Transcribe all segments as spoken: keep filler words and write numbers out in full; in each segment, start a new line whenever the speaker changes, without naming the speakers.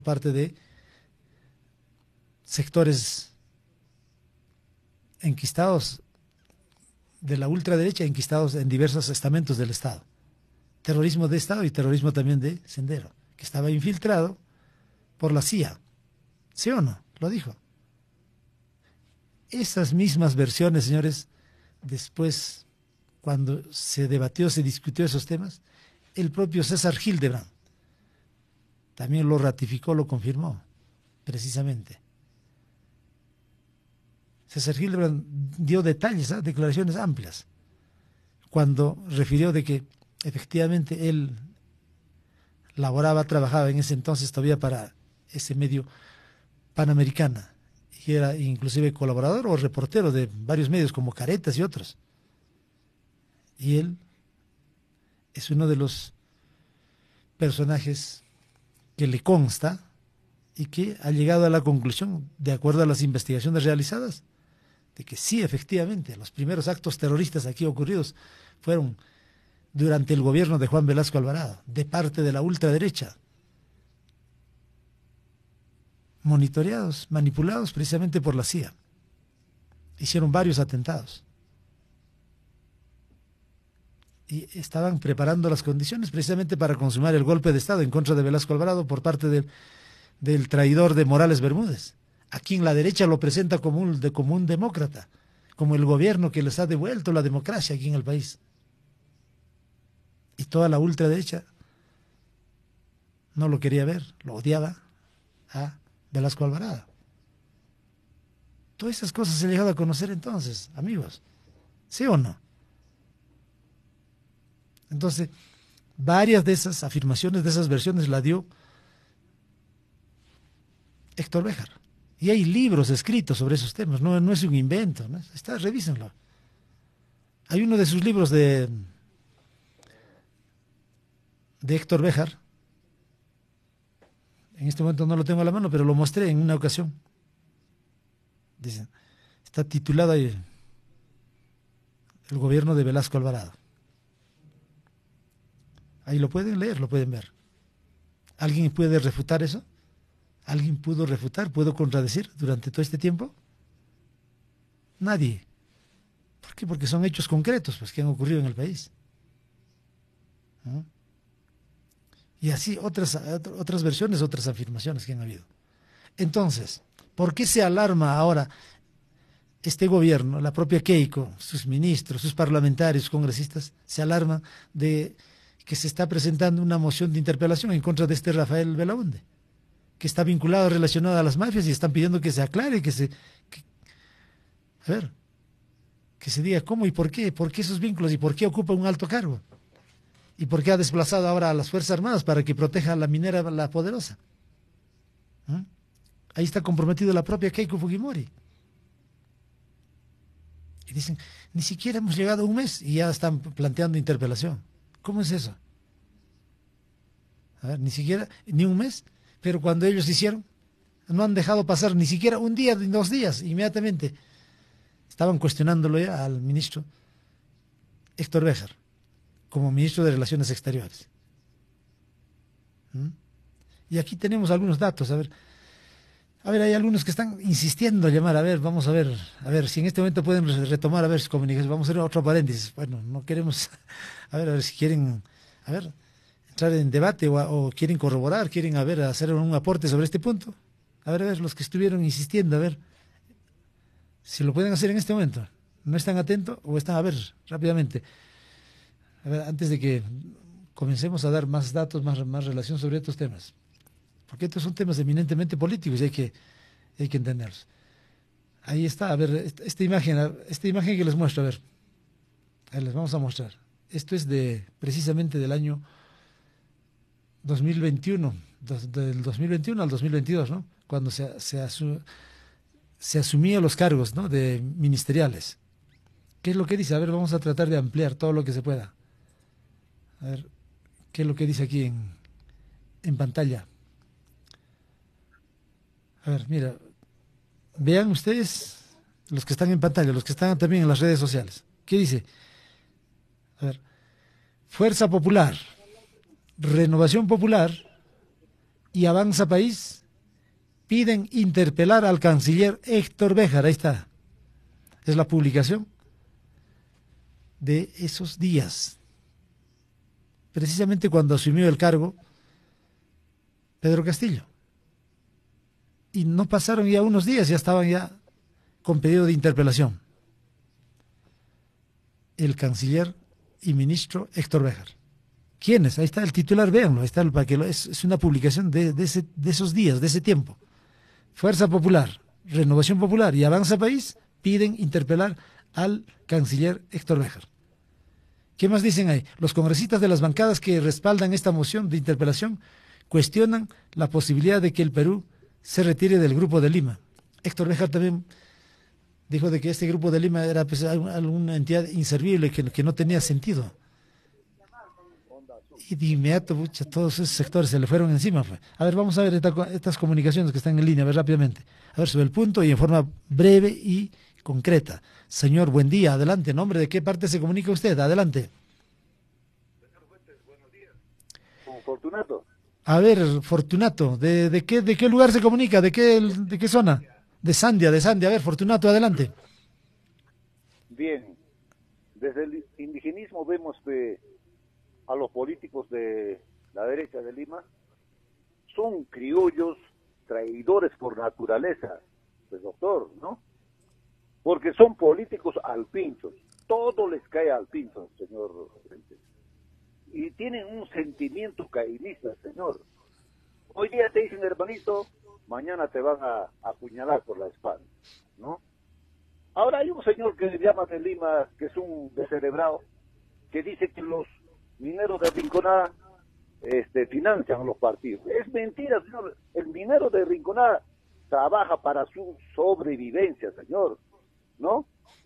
parte de sectores enquistados de la ultraderecha, enquistados en diversos estamentos del Estado. Terrorismo de Estado y terrorismo también de Sendero, que estaba infiltrado por la C I A. ¿Sí o no? Lo dijo. Esas mismas versiones, señores, después, cuando se debatió, se discutió esos temas, el propio César Hildebrand también lo ratificó, lo confirmó, precisamente. César Hildebrand dio detalles, ¿eh? declaraciones amplias, cuando refirió de que efectivamente él laboraba, trabajaba en ese entonces todavía para ese medio Panamericana, y era inclusive colaborador o reportero de varios medios como Caretas y otros. Y él es uno de los personajes que le consta y que ha llegado a la conclusión, de acuerdo a las investigaciones realizadas, de que sí, efectivamente, los primeros actos terroristas aquí ocurridos fueron durante el gobierno de Juan Velasco Alvarado, de parte de la ultraderecha, monitoreados, manipulados precisamente por la C I A. Hicieron varios atentados. Y estaban preparando las condiciones precisamente para consumar el golpe de Estado en contra de Velasco Alvarado por parte del, del traidor de Morales Bermúdez, a quien la derecha lo presenta como un, de, como un demócrata, como el gobierno que les ha devuelto la democracia aquí en el país. Y toda la ultraderecha no lo quería ver, lo odiaba a Velasco Alvarado. Todas esas cosas se han llegado a conocer entonces, amigos. ¿Sí o no? Entonces, varias de esas afirmaciones, de esas versiones, la dio Héctor Béjar. Y hay libros escritos sobre esos temas, no, no es un invento, ¿no? Está, revísenlo. Hay uno de sus libros de, de Héctor Béjar, en este momento no lo tengo a la mano, pero lo mostré en una ocasión. Dicen, está titulado ahí, El gobierno de Velasco Alvarado. Ahí lo pueden leer, lo pueden ver. ¿Alguien puede refutar eso? ¿Alguien pudo refutar, pudo contradecir durante todo este tiempo? Nadie. ¿Por qué? Porque son hechos concretos, pues, que han ocurrido en el país. ¿No? Y así otras, otras versiones, otras afirmaciones que han habido. Entonces, ¿por qué se alarma ahora este gobierno, la propia Keiko, sus ministros, sus parlamentarios, sus congresistas, se alarman de que se está presentando una moción de interpelación en contra de este Rafael Belaunde, que está vinculado, relacionado a las mafias, y están pidiendo que se aclare, que se... Que, a ver, que se diga cómo y por qué, por qué esos vínculos y por qué ocupa un alto cargo. ¿Y por qué ha desplazado ahora a las Fuerzas Armadas para que proteja a la minera La Poderosa? ¿Mm? Ahí está comprometido la propia Keiko Fujimori. Y dicen, ni siquiera hemos llegado a un mes y ya están planteando interpelación. ¿Cómo es eso? A ver, ni siquiera, ni un mes, pero cuando ellos hicieron, no han dejado pasar ni siquiera un día, ni dos días, inmediatamente estaban cuestionándolo ya al ministro Héctor Béjar, como ministro de Relaciones Exteriores. ¿Mm? Y aquí tenemos algunos datos, a ver, a ver, hay algunos que están insistiendo en llamar, a ver, vamos a ver, a ver, si en este momento pueden retomar, a ver, sus comunicaciones, vamos a hacer otro paréntesis, bueno, no queremos, a ver, a ver si quieren, a ver, entrar en debate o, o quieren corroborar, quieren, a ver, hacer un aporte sobre este punto, a ver, a ver, los que estuvieron insistiendo, a ver, si lo pueden hacer en este momento, ¿no están atentos o están, a ver, rápidamente? A ver, antes de que comencemos a dar más datos, más, más relación sobre estos temas, porque estos son temas eminentemente políticos y hay que, hay que entenderlos. Ahí está, a ver, esta, esta imagen, esta imagen que les muestro, a ver, a ver, les vamos a mostrar. Esto es de, precisamente del año dos mil veintiuno, dos, del dos mil veintiuno al dos mil veintidós, ¿no? Cuando se, se, asu, se asumía los cargos, ¿no?, de ministeriales. ¿Qué es lo que dice? A ver, vamos a tratar de ampliar todo lo que se pueda. A ver, ¿qué es lo que dice aquí en, en pantalla? A ver, mira, vean ustedes, los que están en pantalla, los que están también en las redes sociales. ¿Qué dice? A ver, Fuerza Popular, Renovación Popular, y Avanza País piden interpelar al canciller Héctor Béjar. Ahí está. Es la publicación de esos días. Precisamente cuando asumió el cargo Pedro Castillo. Y no pasaron ya unos días, ya estaban ya con pedido de interpelación. El canciller y ministro Héctor Béjar. ¿Quiénes? Ahí está el titular, véanlo, ahí está el, para que lo, es, es una publicación de, de, ese, de esos días, de ese tiempo. Fuerza Popular, Renovación Popular y Avanza País piden interpelar al canciller Héctor Béjar. ¿Qué más dicen ahí? Los congresistas de las bancadas que respaldan esta moción de interpelación cuestionan la posibilidad de que el Perú se retire del Grupo de Lima. Héctor Béjar también dijo de que este Grupo de Lima era pues, alguna entidad inservible, que, que no tenía sentido. Y de inmediato, pucha, todos esos sectores se le fueron encima. Pues. A ver, vamos a ver esta, estas comunicaciones que están en línea, a ver rápidamente. A ver, sobre el punto y en forma breve y concreta. Señor, buen día, adelante. ¿Nombre de qué parte se comunica usted? Adelante.
Fortunato.
A ver, Fortunato, ¿de, de, qué, ¿de qué lugar se comunica? ¿De qué, de qué zona? De Sandia, de Sandia. A ver, Fortunato, adelante.
Bien, desde el indigenismo vemos que a los políticos de la derecha de Lima son criollos traidores por naturaleza, pues doctor, ¿no? Porque son políticos alpinchos, todo les cae al pincho, señor presidente. Y tienen un sentimiento caínista, señor. Hoy día te dicen hermanito, mañana te van a, a apuñalar por la espalda, ¿no? Ahora hay un señor que se llama de Lima, que es un descerebrado, que dice que los mineros de Rinconada este, financian los partidos. Es mentira, señor. El minero de Rinconada trabaja para su sobrevivencia, señor, ¿no?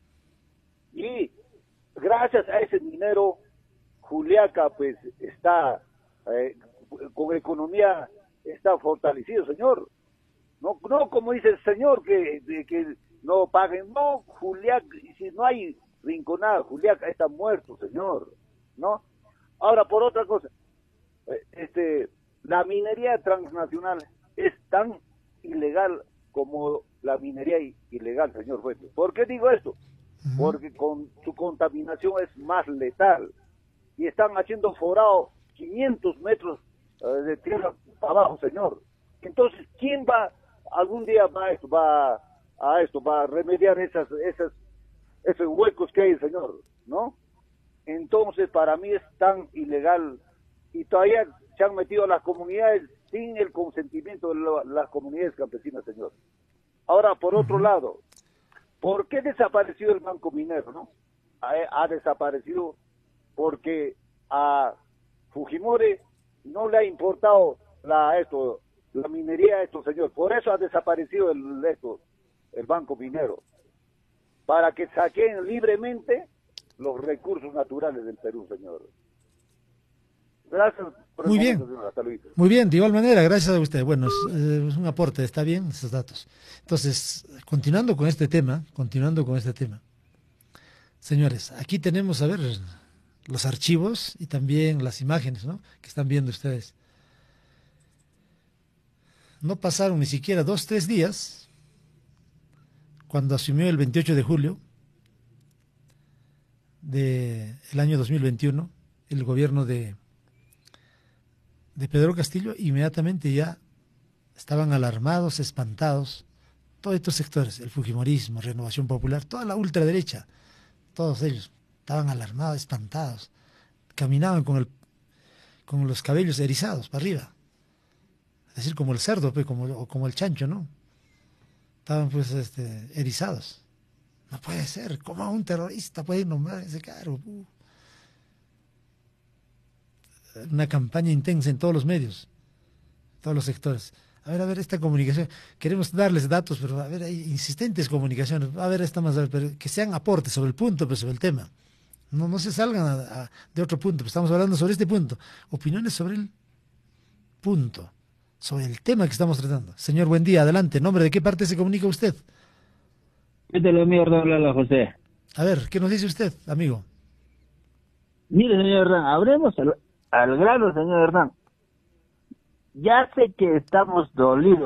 Y gracias a ese minero, Juliaca pues está eh, con economía, está fortalecido, señor. No, no como dice el señor que, de, que no paguen, no, Juliaca, si no hay Rinconada, Juliaca está muerto, señor, ¿no? Ahora, por otra cosa, este, la minería transnacional es tan ilegal como la minería ilegal, señor juez. ¿Por qué digo esto? Uh-huh. Porque con su contaminación es más letal. Y están haciendo forado quinientos metros uh, de tierra abajo, señor. Entonces, ¿quién va, algún día va a esto, va a esto, va a remediar esas, esas, esos huecos que hay, señor, ¿no? Entonces, para mí es tan ilegal y todavía se han metido a las comunidades sin el consentimiento de lo, las comunidades campesinas, señor. Ahora, por otro uh-huh. lado, ¿por qué desapareció el Banco Minero, no? Ha, ha desaparecido porque a Fujimori no le ha importado la esto la minería esto, señor. Por eso ha desaparecido el esto el Banco Minero, para que saquen libremente los recursos naturales del Perú, señor. Gracias por
Muy bien,
momento, hasta luego.
Muy bien, de igual manera, gracias a usted. Bueno, es, es un aporte, está bien esos datos. Entonces, continuando con este tema, continuando con este tema. Señores, aquí tenemos, a ver, los archivos y también las imágenes, ¿no?, que están viendo ustedes. No pasaron ni siquiera dos, tres días cuando asumió el veintiocho de julio del año dos mil veintiuno el gobierno de, de Pedro Castillo. Inmediatamente ya estaban alarmados, espantados, todos estos sectores, el fujimorismo, Renovación Popular, toda la ultraderecha, todos ellos estaban alarmados, espantados, caminaban con el con los cabellos erizados para arriba, es decir, como el cerdo, pues, como, o como el chancho, ¿no? Estaban pues este, erizados. No puede ser, ¿cómo un terrorista puede nombrar ese cargo? Uh. Una campaña intensa en todos los medios, todos los sectores. A ver, a ver, esta comunicación, queremos darles datos, pero a ver, hay insistentes comunicaciones, a ver, esta más, a ver, pero que sean aportes sobre el punto, pero sobre el tema. No, no se salgan a, a, de otro punto, pero estamos hablando sobre este punto. Opiniones sobre el punto, sobre el tema que estamos tratando. Señor, buen día, adelante. ¿Nombre de qué parte se comunica usted?
¿Qué tal, amigo Hernán José?
A ver, ¿qué nos dice usted, amigo?
Mire, señor Hernán, hablemos al, al grano, señor Hernán. Ya sé que estamos dolidos.